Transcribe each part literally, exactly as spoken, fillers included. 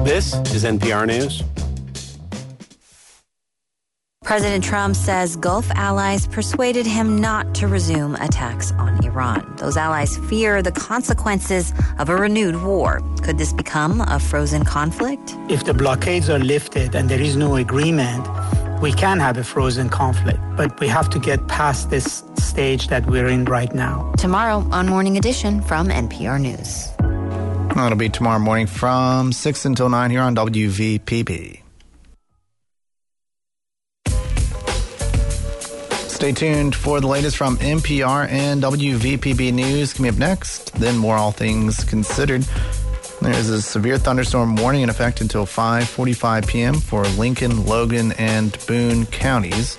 This is N P R News. President Trump says Gulf allies persuaded him not to resume attacks on Iran. Those allies fear the consequences of a renewed war. Could this become a frozen conflict? If the blockades are lifted and there is no agreement, we can have a frozen conflict. But we have to get past this stage that we're in right now. Tomorrow on Morning Edition from N P R News. It'll be tomorrow morning from six until nine here on W V P B. Stay tuned for the latest from N P R and W V P B News. Coming up next, then more All Things Considered. There is a severe thunderstorm warning in effect until five forty-five p.m. for Lincoln, Logan, and Boone counties.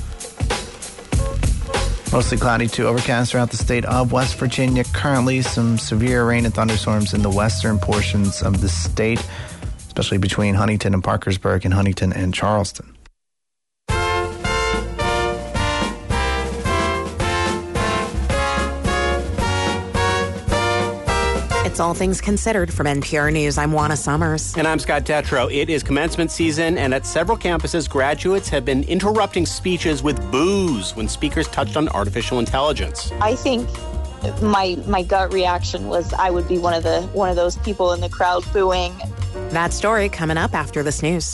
Mostly cloudy to overcast throughout the state of West Virginia. Currently, some severe rain and thunderstorms in the western portions of the state, especially between Huntington and Parkersburg and Huntington and Charleston. It's All Things Considered from N P R News. I'm Juana Summers. And I'm Scott Tetro. It is commencement season, and at several campuses, graduates have been interrupting speeches with boos when speakers touched on artificial intelligence. I think my my gut reaction was I would be one of the one of those people in the crowd booing. That story coming up after this news.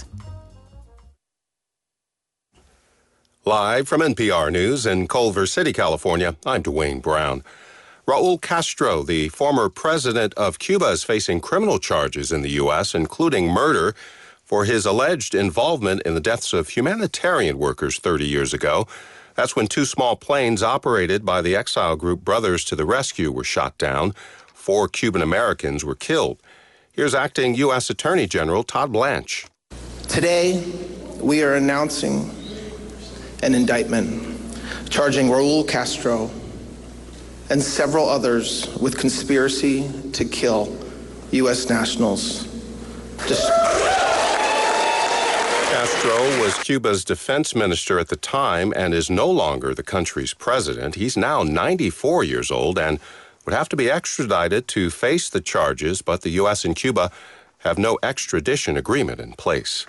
Live from N P R News in Culver City, California, I'm Dwayne Brown. Raul Castro, the former president of Cuba, is facing criminal charges in the U S, including murder, for his alleged involvement in the deaths of humanitarian workers thirty years ago. That's when two small planes operated by the exile group Brothers to the Rescue were shot down. Four Cuban Americans were killed. Here's acting U S Attorney General Todd Blanche. Today, we are announcing an indictment charging Raul Castro and several others with conspiracy to kill U S nationals. Dis- Castro was Cuba's defense minister at the time and is no longer the country's president. He's now ninety-four years old and would have to be extradited to face the charges, but the U S and Cuba have no extradition agreement in place.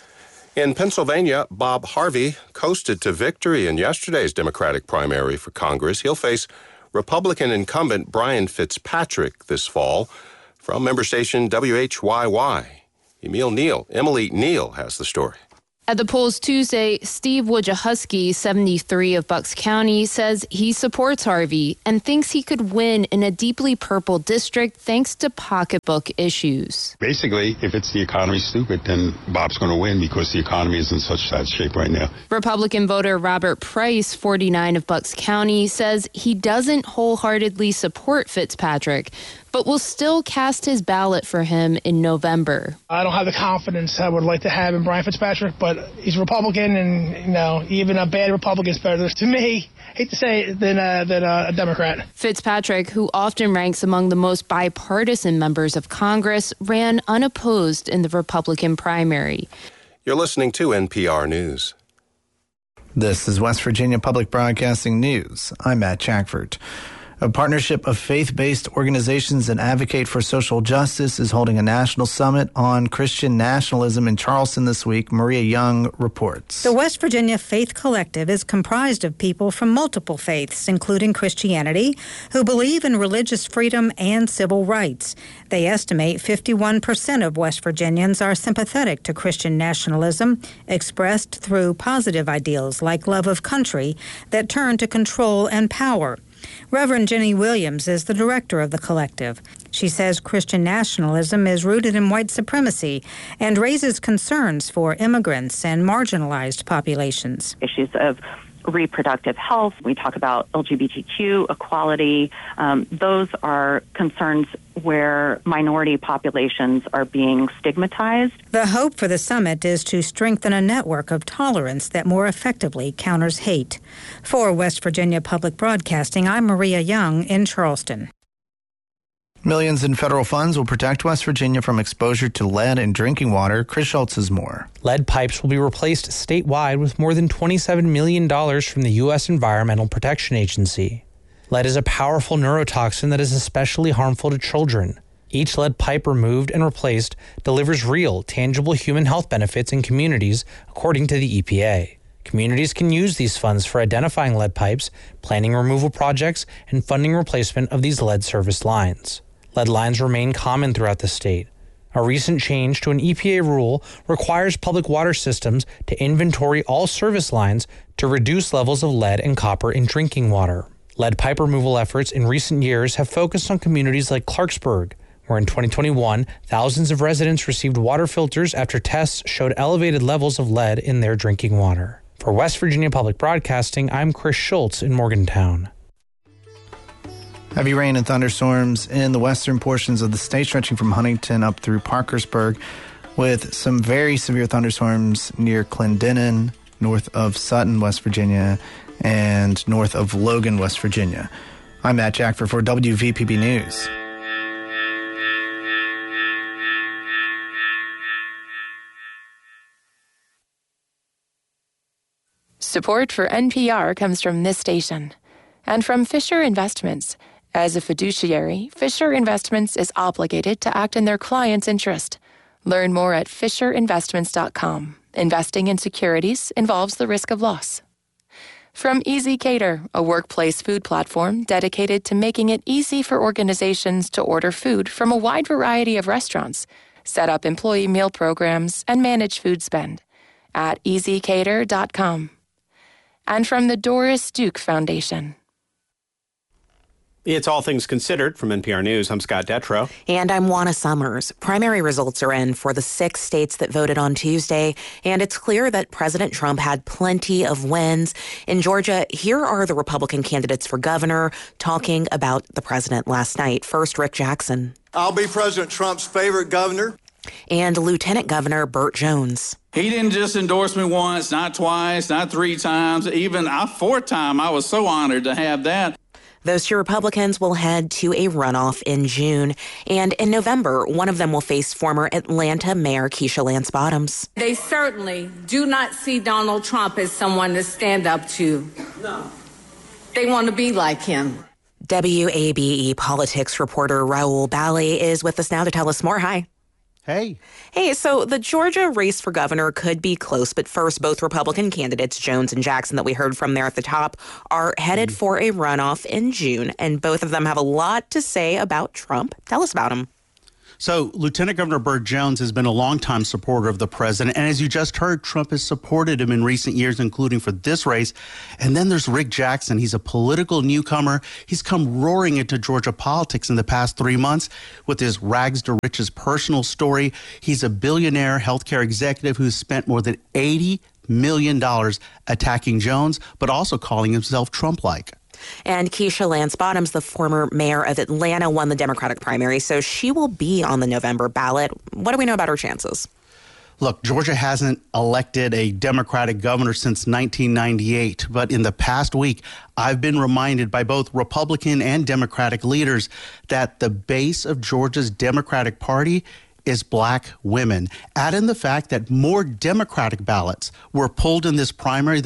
In Pennsylvania, Bob Harvey coasted to victory in yesterday's Democratic primary for Congress. He'll face Republican incumbent Brian Fitzpatrick this fall. From member station W H Y Y, Emil Neal, Emily Neal has the story. At the polls Tuesday, Steve Wojciechowski, seventy-three of Bucks County, says he supports Harvey and thinks he could win in a deeply purple district thanks to pocketbook issues. Basically, if it's the economy stupid, then Bob's going to win because the economy is in such bad shape right now. Republican voter Robert Price, forty-nine of Bucks County, says he doesn't wholeheartedly support Fitzpatrick, but will still cast his ballot for him in November. I don't have the confidence I would like to have in Brian Fitzpatrick, but he's a Republican, and you know, even a bad Republican is better to me, hate to say it, than, uh, than uh, a Democrat. Fitzpatrick, who often ranks among the most bipartisan members of Congress, ran unopposed in the Republican primary. You're listening to N P R News. This is West Virginia Public Broadcasting News. I'm Matt Shackford. A partnership of faith-based organizations that advocate for social justice is holding a national summit on Christian nationalism in Charleston this week. Maria Young reports. The West Virginia Faith Collective is comprised of people from multiple faiths, including Christianity, who believe in religious freedom and civil rights. They estimate fifty-one percent of West Virginians are sympathetic to Christian nationalism, expressed through positive ideals like love of country that turn to control and power. Reverend Jenny Williams is the director of the collective. She says Christian nationalism is rooted in white supremacy and raises concerns for immigrants and marginalized populations. Issues of reproductive health, we talk about L G B T Q equality. Um, those are concerns where minority populations are being stigmatized. The hope for the summit is to strengthen a network of tolerance that more effectively counters hate. For West Virginia Public Broadcasting, I'm Maria Young in Charleston. Millions in federal funds will protect West Virginia from exposure to lead in drinking water. Chris Schultz has more. Lead pipes will be replaced statewide with more than twenty-seven million dollars from the U S Environmental Protection Agency. Lead is a powerful neurotoxin that is especially harmful to children. Each lead pipe removed and replaced delivers real, tangible human health benefits in communities, according to the E P A. Communities can use these funds for identifying lead pipes, planning removal projects, and funding replacement of these lead service lines. Lead lines remain common throughout the state. A recent change to an E P A rule requires public water systems to inventory all service lines to reduce levels of lead and copper in drinking water. Lead pipe removal efforts in recent years have focused on communities like Clarksburg, where in twenty twenty-one, thousands of residents received water filters after tests showed elevated levels of lead in their drinking water. For West Virginia Public Broadcasting, I'm Chris Schultz in Morgantown. Heavy rain and thunderstorms in the western portions of the state, stretching from Huntington up through Parkersburg, with some very severe thunderstorms near Clendenin, north of Sutton, West Virginia, and north of Logan, West Virginia. I'm Matt Jackford for W V P B News. Support for N P R comes from this station and from Fisher Investments. As a fiduciary, Fisher Investments is obligated to act in their client's interest. Learn more at fisher investments dot com. Investing in securities involves the risk of loss. From Easy Cater, a workplace food platform dedicated to making it easy for organizations to order food from a wide variety of restaurants, set up employee meal programs, and manage food spend at easy cater dot com. And from the Doris Duke Foundation. It's All Things Considered from N P R News. I'm Scott Detrow. And I'm Juana Summers. Primary results are in for the six states that voted on Tuesday, and it's clear that President Trump had plenty of wins. In Georgia, here are the Republican candidates for governor talking about the president last night. First, Rick Jackson. I'll be President Trump's favorite governor. And Lieutenant Governor Burt Jones. He didn't just endorse me once, not twice, not three times, even a fourth time. I was so honored to have that. Those two Republicans will head to a runoff in June. And in November, one of them will face former Atlanta Mayor Keisha Lance Bottoms. They certainly do not see Donald Trump as someone to stand up to. No. They want to be like him. W A B E politics reporter Raul Bali is with us now to tell us more. Hi. Hey. Hey, so the Georgia race for governor could be close, but first, both Republican candidates, Jones and Jackson, that we heard from there at the top, are headed mm. for a runoff in June, and both of them have a lot to say about Trump. Tell us about him. So Lieutenant Governor Burt Jones has been a longtime supporter of the president. And as you just heard, Trump has supported him in recent years, including for this race. And then there's Rick Jackson. He's a political newcomer. He's come roaring into Georgia politics in the past three months with his rags to riches personal story. He's a billionaire healthcare executive who's spent more than eighty million dollars attacking Jones, but also calling himself Trump-like. And Keisha Lance Bottoms, the former mayor of Atlanta, won the Democratic primary, so she will be on the November ballot. What do we know about her chances? Look, Georgia hasn't elected a Democratic governor since nineteen ninety-eight, but in the past week, I've been reminded by both Republican and Democratic leaders that the base of Georgia's Democratic Party is black women. Add in the fact that more Democratic ballots were pulled in this primary than